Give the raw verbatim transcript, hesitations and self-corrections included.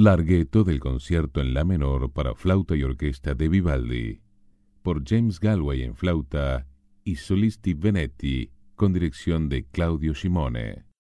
Larghetto del concierto en la menor para flauta y orquesta de Vivaldi, por James Galway en flauta y Solisti Venetti, con dirección de Claudio Scimone.